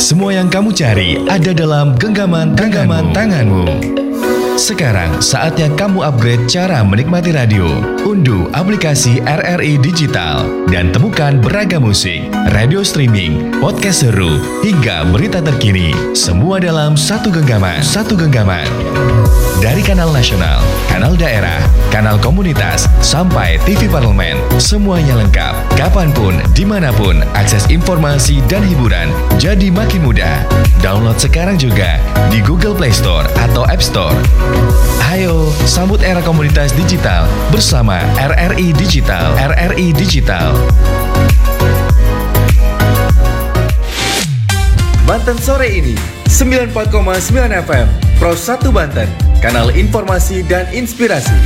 Semua yang kamu cari ada dalam genggaman tanganmu. Sekarang saatnya kamu upgrade cara menikmati radio. Unduh aplikasi RRI Digital dan temukan beragam musik, radio streaming, podcast seru, hingga berita terkini. Semua dalam satu genggaman. Dari kanal nasional, kanal daerah, kanal komunitas, sampai TV parlemen, semuanya lengkap. Kapanpun, dimanapun, akses informasi dan hiburan jadi makin mudah. Download sekarang juga di Google Play Store atau App Store. Ayo, sambut era komunitas digital bersama RRI Digital. RRI Digital. Banten sore ini 94,9 FM Pro 1 Banten, kanal informasi dan inspirasi.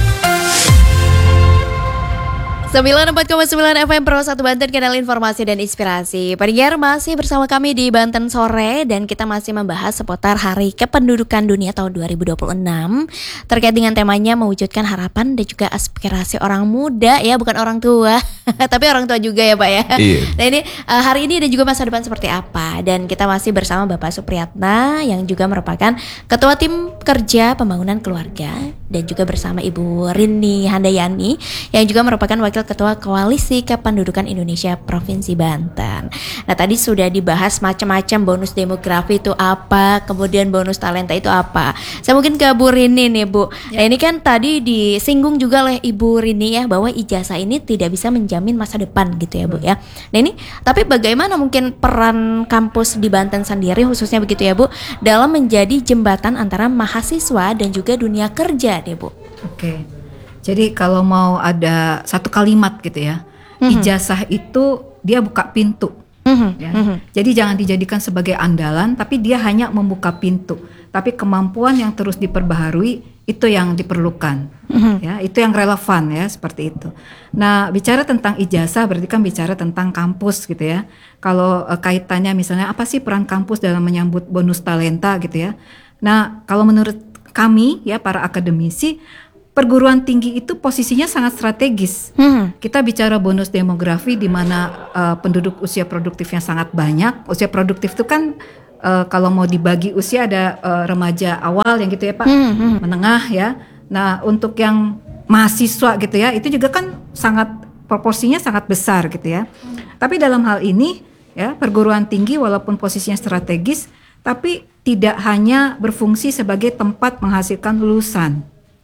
94,9 FM Pro 1 Banten, kanal informasi dan inspirasi. Pendengar masih bersama kami di Banten Sore dan kita masih membahas seputar Hari Kependudukan Dunia tahun 2026 terkait dengan temanya mewujudkan harapan dan juga aspirasi orang muda, ya, bukan orang tua tapi orang tua juga ya Pak ya. Iya. Nah ini hari ini dan juga masa depan seperti apa, dan kita masih bersama Bapak Supriyatna yang juga merupakan Ketua Tim Kerja Pembangunan Keluarga, dan juga bersama Ibu Rini Handayani yang juga merupakan Wakil Ketua Koalisi Kependudukan Indonesia Provinsi Banten. Nah tadi sudah dibahas macam-macam bonus demografi itu apa, kemudian bonus talenta itu apa. Saya mungkin ke Bu Rini nih Bu. Nah ini kan tadi disinggung juga oleh Ibu Rini ya, bahwa ijazah ini tidak bisa menjamin masa depan gitu ya Bu ya. Nah ini tapi bagaimana mungkin peran kampus di Banten sendiri khususnya begitu ya Bu, dalam menjadi jembatan antara mahasiswa dan juga dunia kerja deh Bu. Oke. Jadi kalau mau ada satu kalimat gitu ya, ijazah itu dia buka pintu. Ya. Jadi jangan dijadikan sebagai andalan, tapi dia hanya membuka pintu. Tapi kemampuan yang terus diperbaharui itu yang diperlukan. Ya, itu yang relevan ya, seperti itu. Nah, bicara tentang ijazah berarti kan bicara tentang kampus gitu ya. Kalau kaitannya misalnya apa sih peran kampus dalam menyambut bonus talenta gitu ya. Nah, kalau menurut kami ya para akademisi, perguruan tinggi itu posisinya sangat strategis. Kita bicara bonus demografi di mana penduduk usia produktifnya sangat banyak. Usia produktif itu kan kalau mau dibagi usia ada remaja awal yang gitu ya Pak, menengah ya. Nah untuk yang mahasiswa gitu ya, itu juga kan sangat proporsinya sangat besar gitu ya. Tapi dalam hal ini ya perguruan tinggi walaupun posisinya strategis, tapi tidak hanya berfungsi sebagai tempat menghasilkan lulusan,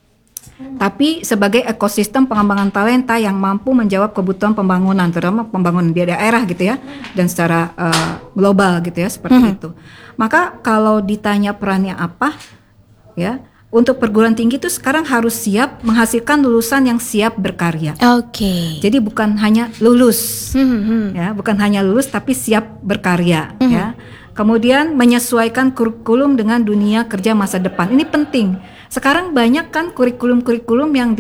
tapi sebagai ekosistem pengembangan talenta yang mampu menjawab kebutuhan pembangunan, terutama pembangunan di daerah gitu ya, dan secara global gitu ya, seperti itu. Maka kalau ditanya perannya apa, ya, untuk perguruan tinggi itu sekarang harus siap menghasilkan lulusan yang siap berkarya. Oke. Jadi bukan hanya lulus, ya, bukan hanya lulus tapi siap berkarya, ya. Kemudian menyesuaikan kurikulum dengan dunia kerja masa depan. Ini penting. Sekarang banyak kan kurikulum-kurikulum yang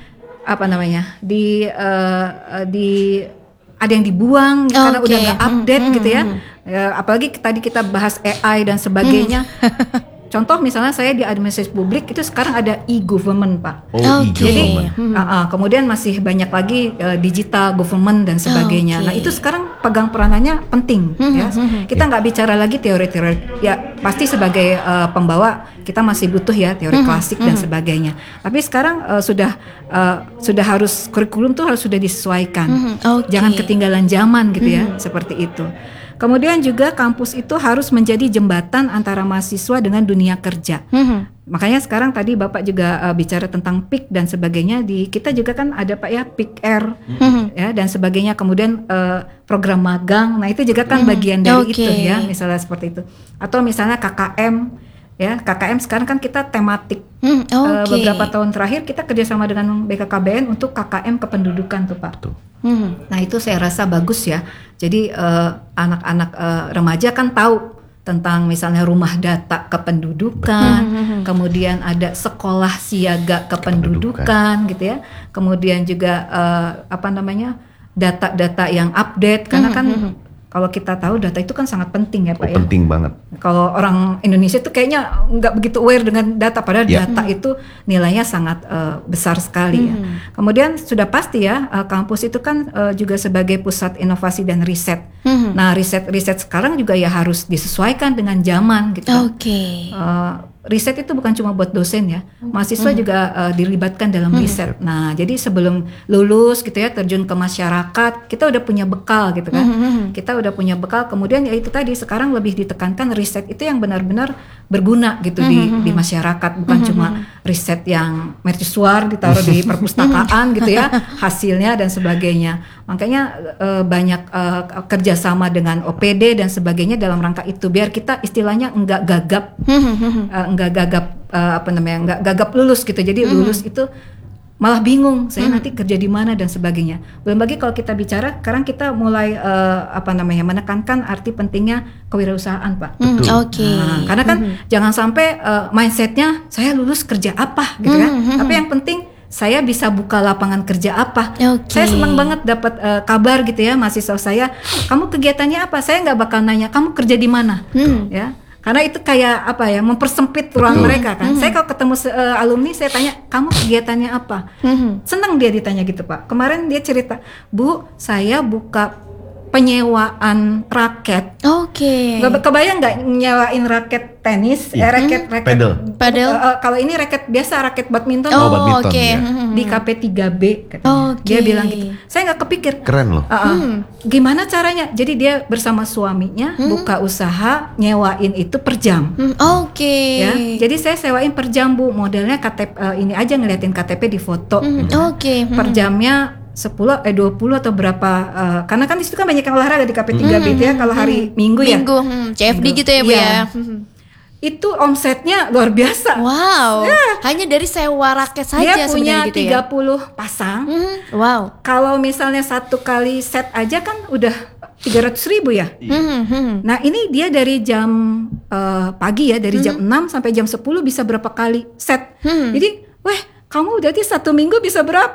ada yang dibuang karena udah nggak update gitu ya. Apalagi tadi kita bahas AI dan sebagainya. Contoh misalnya saya di administrasi publik itu sekarang ada e-government Pak. Jadi kemudian masih banyak lagi digital government dan sebagainya. Nah itu sekarang pegang peranannya penting ya. Kita nggak bicara lagi teori-teori. Ya pasti sebagai pembawa kita masih butuh ya teori klasik dan sebagainya. Tapi sekarang sudah harus kurikulum tuh harus sudah disesuaikan. Jangan ketinggalan zaman gitu ya, seperti itu. Kemudian juga kampus itu harus menjadi jembatan antara mahasiswa dengan dunia kerja. Makanya sekarang tadi Bapak juga bicara tentang PIK dan sebagainya. Di kita juga kan ada Pak ya PIK-R ya dan sebagainya. Kemudian program magang. Nah itu juga kan bagian dari itu ya, misalnya seperti itu. Atau misalnya KKM. Ya, KKM sekarang kan kita tematik. Beberapa tahun terakhir kita kerjasama dengan BKKBN untuk KKM kependudukan tuh Pak. Nah itu saya rasa bagus ya. Jadi anak-anak remaja kan tahu tentang misalnya rumah data kependudukan, kemudian ada sekolah siaga kependudukan gitu ya. Kemudian juga data-data yang update karena kan kalau kita tahu data itu kan sangat penting ya Pak ya. Penting banget. Kalau orang Indonesia tuh kayaknya nggak begitu aware dengan data, padahal data itu nilainya sangat besar sekali ya. Kemudian sudah pasti ya, kampus itu kan juga sebagai pusat inovasi dan riset. Nah riset sekarang juga ya harus disesuaikan dengan zaman gitu. Oke. Riset itu bukan cuma buat dosen ya, mahasiswa juga dilibatkan dalam riset. Nah, jadi sebelum lulus gitu ya, terjun ke masyarakat, kita udah punya bekal gitu kan. Kita udah punya bekal. Kemudian ya itu tadi, sekarang lebih ditekankan riset itu yang benar-benar berguna gitu di masyarakat, bukan cuma riset yang mercusuar ditaruh di perpustakaan gitu ya, hasilnya dan sebagainya. Makanya banyak kerjasama dengan OPD dan sebagainya dalam rangka itu, biar kita istilahnya enggak gagap. Nggak gagap lulus gitu. Jadi lulus itu malah bingung, saya nanti kerja di mana dan sebagainya. Belum lagi kalau kita bicara sekarang kita mulai menekankan arti pentingnya kewirausahaan, Pak. Oke. Nah, karena kan jangan sampai mindsetnya saya lulus kerja apa gitu kan. Tapi yang penting saya bisa buka lapangan kerja apa. Saya senang banget dapat kabar gitu ya, mahasiswa saya, kamu kegiatannya apa? Saya nggak bakal nanya kamu kerja di mana, ya. Karena itu kayak mempersempit ruang mereka kan. Saya kalau ketemu alumni saya tanya, kamu kegiatannya apa? Senang dia ditanya gitu Pak. Kemarin dia cerita, Bu, saya buka penyewaan raket. Oke. Gak kebayang nggak nyewain raket tenis, raket Padel. Kalau ini raket biasa, raket badminton. Badminton, oke. ya. Di KP3B katanya. Dia bilang gitu. Saya nggak kepikir. Keren loh. Gimana caranya? Jadi dia bersama suaminya buka usaha nyewain itu per jam. Oke. Ya. Jadi saya sewain per jam Bu. Modelnya KTP ini aja ngeliatin KTP di foto. Oke. Per jamnya 20 atau berapa, karena kan di situ kan banyak yang olahraga di KP3B itu ya, kalau hari Minggu ya. CFD gitu ya Bu ya. Itu omsetnya luar biasa. Wow. Hanya dari sewa raket Dia saja punya sebenarnya gitu ya. 30 pasang. Wow. Kalau misalnya satu kali set aja kan udah 300.000 ya. Nah ini dia dari jam pagi ya, dari jam 6 sampai jam 10 bisa berapa kali set. Jadi kamu berarti 1 minggu bisa berapa?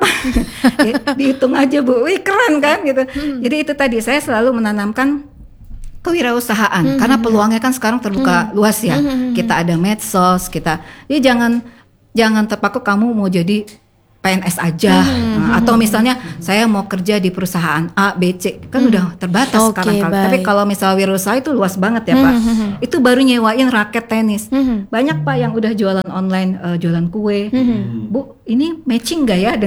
Dihitung aja Bu, wih keren kan gitu. Jadi itu tadi saya selalu menanamkan kewirausahaan, karena peluangnya kan sekarang terbuka luas ya. Kita ada medsos, jadi jangan terpaku kamu mau jadi PNS aja, atau misalnya saya mau kerja di perusahaan A, B, C, kan udah terbatas sekarang. Tapi kalau misalnya wirausaha itu luas banget ya Pak. Itu baru nyewain raket tenis. Banyak Pak yang udah jualan online, jualan kue. Bu, ini matching nggak ya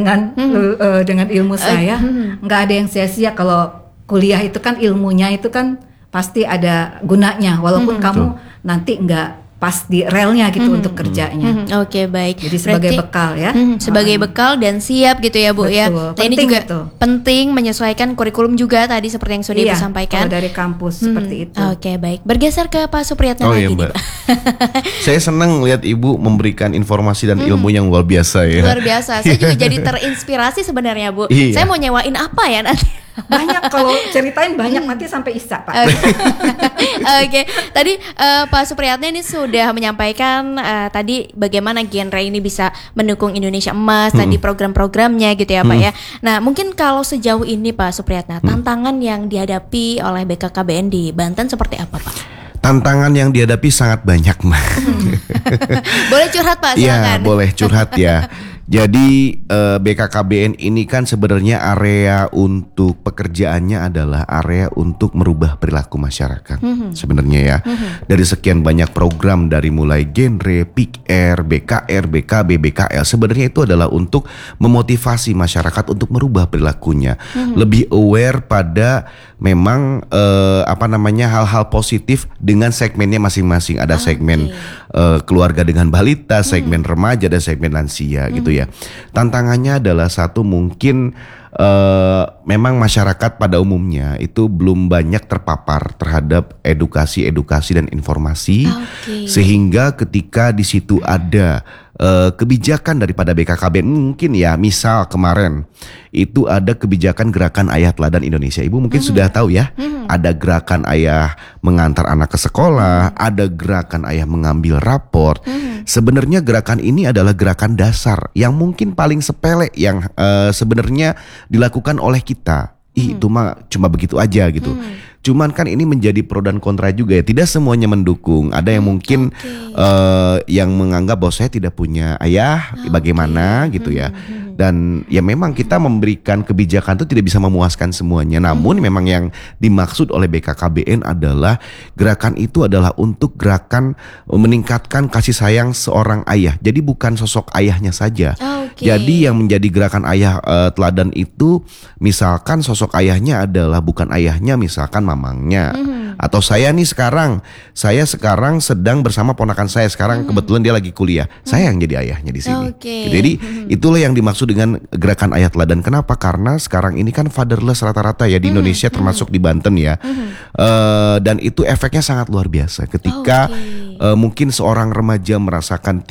dengan ilmu saya? Nggak ada yang sia-sia. Kalau kuliah itu kan ilmunya itu kan pasti ada gunanya, walaupun kamu nanti nggak pas di relnya gitu untuk kerjanya. Oke, baik. Jadi sebagai bekal ya. Sebagai bekal dan siap gitu ya Bu. Betul, ya. Dan ini juga itu. penting menyesuaikan kurikulum juga tadi seperti yang sudah Ibu sampaikan. Kalau dari kampus seperti itu. Oke, baik. Bergeser ke Pak Supriyatna lagi Mbak. nih Pak. Saya senang lihat Ibu memberikan informasi dan ilmu yang luar biasa ya. Luar biasa. Saya juga jadi terinspirasi sebenarnya Bu. Iya. Saya mau nyewain apa ya nanti? Banyak kalau ceritain banyak nanti sampai Isa Pak. Oke. Tadi Pak Supriyatna ini sudah menyampaikan tadi bagaimana genre ini bisa mendukung Indonesia Emas, tadi program-programnya gitu ya Pak ya. Nah mungkin kalau sejauh ini Pak Supriyatna, tantangan yang dihadapi oleh BKKBN di Banten seperti apa Pak? Tantangan yang dihadapi sangat banyak Mbak. Boleh curhat Pak, silakan. Ya boleh curhat ya. Jadi BKKBN ini kan sebenarnya area untuk pekerjaannya adalah area untuk merubah perilaku masyarakat sebenarnya ya. Dari sekian banyak program dari mulai genre, PIKR, BKR, BKB, BKL sebenarnya itu adalah untuk memotivasi masyarakat untuk merubah perilakunya, lebih aware pada memang hal-hal positif dengan segmennya masing-masing. Ada segmen keluarga dengan balita, segmen remaja, dan segmen lansia gitu ya. Tantangannya adalah satu, mungkin memang masyarakat pada umumnya itu belum banyak terpapar terhadap edukasi dan informasi, sehingga ketika di situ ada kebijakan daripada BKKBN, mungkin ya misal kemarin itu ada kebijakan gerakan Ayah Teladan Indonesia. Ibu mungkin sudah tahu ya, ada gerakan ayah mengantar anak ke sekolah, ada gerakan ayah mengambil raport. Sebenarnya gerakan ini adalah gerakan dasar yang mungkin paling sepele yang sebenarnya dilakukan oleh kita. Itu mah cuma begitu aja gitu. Cuman kan ini menjadi pro dan kontra juga ya. Tidak semuanya mendukung. Ada yang mungkin yang menganggap bahwa saya tidak punya ayah, bagaimana gitu ya. Dan ya memang kita memberikan kebijakan itu tidak bisa memuaskan semuanya. Namun memang yang dimaksud oleh BKKBN adalah gerakan itu adalah untuk gerakan meningkatkan kasih sayang seorang ayah. Jadi bukan sosok ayahnya saja. Jadi yang menjadi gerakan ayah teladan itu misalkan sosok ayahnya adalah bukan ayahnya, misalkan mamangnya. Atau saya sekarang sedang bersama ponakan saya sekarang kebetulan dia lagi kuliah. Saya yang jadi ayahnya di sini. Jadi itulah yang dimaksud dengan gerakan ayah teladan. Kenapa? Karena sekarang ini kan fatherless rata-rata ya di Indonesia termasuk di Banten ya. Dan itu efeknya sangat luar biasa ketika mungkin seorang remaja merasakan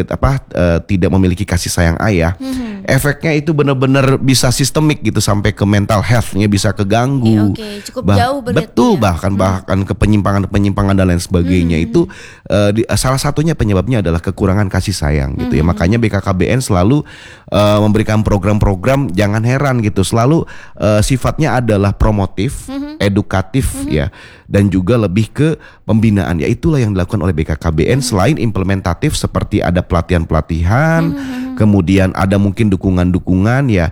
tidak memiliki kasih sayang ayah. Efeknya itu benar-benar bisa sistemik gitu sampai ke mental health-nya bisa keganggu. Cukup jauh betul ya. bahkan ke penyimpangan dan lain sebagainya. Itu salah satunya penyebabnya adalah kekurangan kasih sayang gitu ya. Makanya BKKBN selalu memberikan program-program, jangan heran gitu, selalu sifatnya adalah promotif, edukatif ya, dan juga lebih ke pembinaan. Ya itulah yang dilakukan oleh BKKBN selain implementatif seperti ada pelatihan-pelatihan, kemudian ada mungkin dukungan-dukungan ya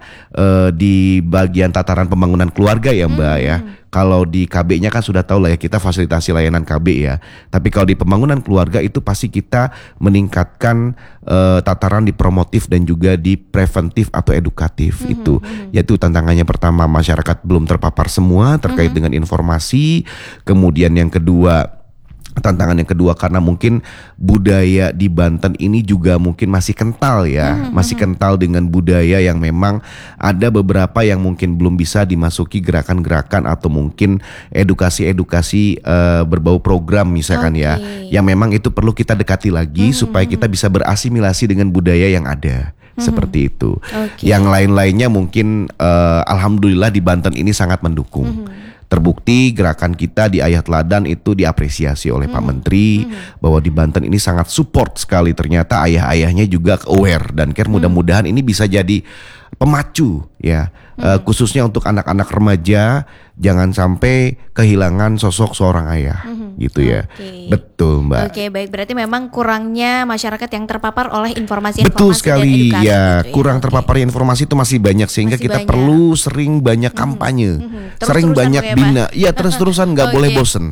di bagian tataran pembangunan keluarga ya Mbak ya. Kalau di KB-nya kan sudah tahu lah ya, kita fasilitasi layanan KB ya. Tapi kalau di pembangunan keluarga itu pasti kita meningkatkan tataran di promotif dan juga di preventif atau edukatif itu. Yaitu tantangannya pertama, masyarakat belum terpapar semua terkait dengan informasi. Kemudian yang kedua, tantangan yang kedua karena mungkin budaya di Banten ini juga mungkin masih kental ya, masih kental dengan budaya yang memang ada beberapa yang mungkin belum bisa dimasuki gerakan-gerakan atau mungkin edukasi-edukasi berbau program misalkan ya, yang memang itu perlu kita dekati lagi supaya kita bisa berasimilasi dengan budaya yang ada. Seperti itu. Yang lain-lainnya mungkin alhamdulillah di Banten ini sangat mendukung. Terbukti gerakan kita di Ayah Teladan itu diapresiasi oleh Pak Menteri bahwa di Banten ini sangat support sekali. Ternyata ayah-ayahnya juga aware dan care. Mudah-mudahan ini bisa jadi pemacu ya, khususnya untuk anak-anak remaja, jangan sampai kehilangan sosok seorang ayah gitu ya. Betul Mbak. Baik, berarti memang kurangnya masyarakat yang terpapar oleh informasi-informasi betul sekali dan edukasi ya, gitu kurang terpaparnya informasi itu masih banyak sehingga kita perlu sering banyak kampanye, sering banyak bina. Ya terus-terusan nggak boleh bosen.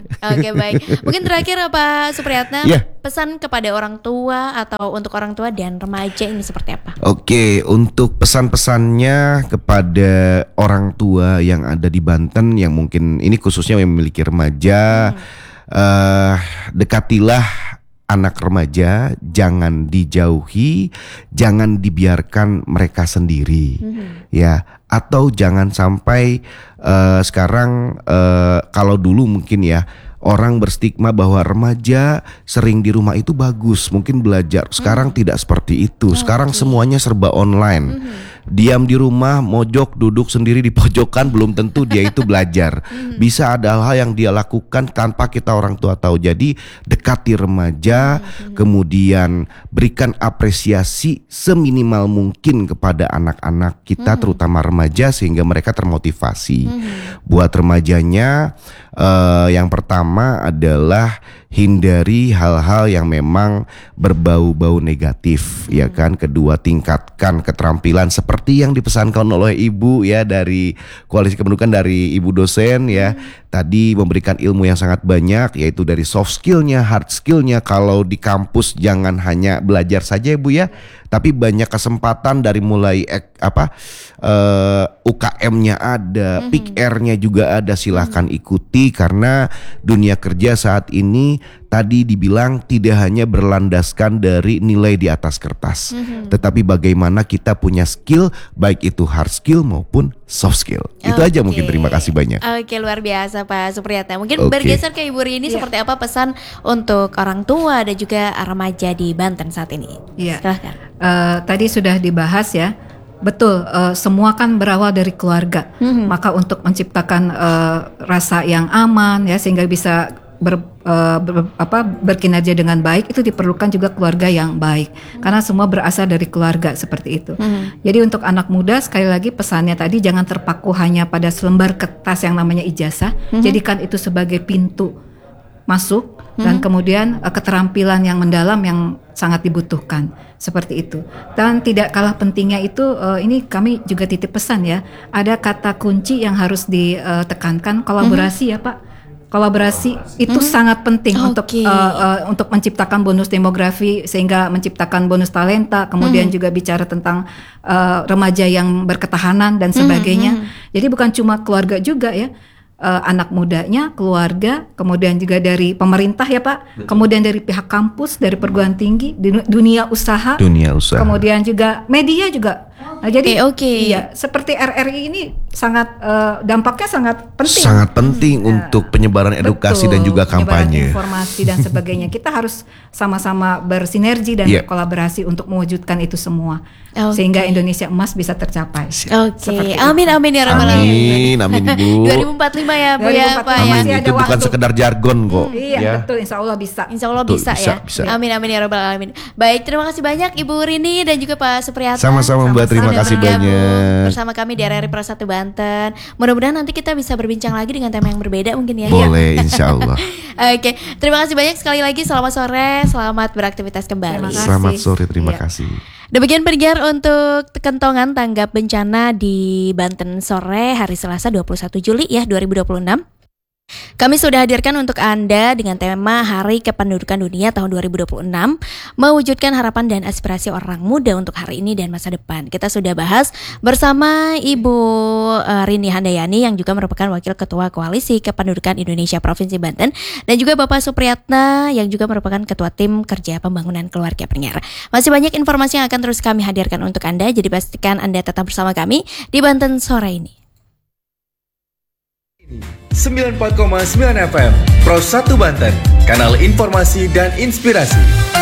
Baik. Mungkin terakhir Pak Supriyatna, pesan kepada orang tua atau untuk orang tua dan remaja ini seperti apa? Untuk pesan-pesannya kepada orang tua yang ada di Banten yang mungkin ini khususnya yang memiliki remaja, dekatilah anak remaja, jangan dijauhi, jangan dibiarkan mereka sendiri, ya. Atau jangan sampai sekarang kalau dulu mungkin ya orang berstigma bahwa remaja sering di rumah itu bagus, mungkin belajar. Sekarang tidak seperti itu. Sekarang semuanya serba online. Diam di rumah, mojok, duduk sendiri di pojokan, belum tentu dia itu belajar. Bisa ada hal yang dia lakukan tanpa kita orang tua tahu. Jadi dekati remaja, kemudian berikan apresiasi seminimal mungkin kepada anak-anak kita, terutama remaja, sehingga mereka termotivasi. Buat remajanya, yang pertama adalah hindari hal-hal yang memang berbau-bau negatif, ya kan. Kedua, tingkatkan keterampilan seperti yang dipesankan oleh Ibu ya dari Koalisi Kependudukan, dari Ibu dosen ya. Tadi memberikan ilmu yang sangat banyak, yaitu dari soft skillnya, hard skillnya. Kalau di kampus jangan hanya belajar saja Ibu ya, tapi banyak kesempatan dari mulai UKM-nya ada, PIK-R-nya juga ada, silahkan ikuti. Karena dunia kerja saat ini tadi dibilang tidak hanya berlandaskan dari nilai di atas kertas, tetapi bagaimana kita punya skill, baik itu hard skill maupun soft skill. Itu aja mungkin, terima kasih banyak. Luar biasa Pak Supriyatna. Mungkin bergeser ke Ibu Rini, seperti apa pesan untuk orang tua dan juga remaja di Banten saat ini? Silahkan. Tadi sudah dibahas ya. Betul, semua kan berawal dari keluarga. Maka untuk menciptakan rasa yang aman ya, sehingga bisa berkinerja dengan baik, itu diperlukan juga keluarga yang baik, karena semua berasal dari keluarga seperti itu. Jadi untuk anak muda, sekali lagi pesannya tadi, jangan terpaku hanya pada selembar kertas yang namanya ijazah, jadikan itu sebagai pintu masuk dan kemudian keterampilan yang mendalam yang sangat dibutuhkan seperti itu. Dan tidak kalah pentingnya itu, ini kami juga titip pesan ya, ada kata kunci yang harus ditekankan, kolaborasi ya Pak. Kolaborasi itu sangat penting untuk menciptakan bonus demografi, sehingga menciptakan bonus talenta, kemudian juga bicara tentang remaja yang berketahanan dan sebagainya. Jadi bukan cuma keluarga juga ya, anak mudanya, keluarga, kemudian juga dari pemerintah ya Pak, kemudian dari pihak kampus, dari perguruan tinggi, dunia usaha, kemudian juga media juga. Nah, jadi iya, seperti RRI ini sangat dampaknya sangat penting. Sangat penting untuk penyebaran edukasi dan juga kampanye, informasi dan sebagainya. Kita harus sama-sama bersinergi dan berkolaborasi untuk mewujudkan itu semua. Sehingga Indonesia Emas bisa tercapai. Amin ya rabbal alamin. Amin Bu. 2045 ya Bu ya Pak ya. Amin, itu bukan sekedar jargon kok. Iya betul, insya Allah bisa. Insya Allah bisa ya. Amin ya rabbal alamin. Baik, terima kasih banyak Ibu Rini dan juga Pak Supriyatna. Sama-sama Mbak, terima kasih banyak. Bersama kami di RRI Pro 1 Banten. Mudah-mudahan nanti kita bisa berbincang lagi dengan tema yang berbeda mungkin ya. Boleh, insya Allah. Oke, terima kasih banyak sekali lagi. Selamat sore, selamat beraktivitas kembali. Selamat sore, terima kasih. Demikian pendengar untuk kentongan tanggap bencana di Banten sore hari Selasa 21 Juli ya 2026. Kami sudah hadirkan untuk Anda dengan tema Hari Kependudukan Dunia tahun 2026, mewujudkan harapan dan aspirasi orang muda untuk hari ini dan masa depan. Kita sudah bahas bersama Ibu Rini Handayani yang juga merupakan Wakil Ketua Koalisi Kependudukan Indonesia Provinsi Banten, dan juga Bapak Supriyatna yang juga merupakan Ketua Tim Kerja Pembangunan Keluarga Pendengar. Masih banyak informasi yang akan terus kami hadirkan untuk Anda, jadi pastikan Anda tetap bersama kami di Banten sore ini. 94,9 FM Pro 1 Banten, kanal informasi dan inspirasi.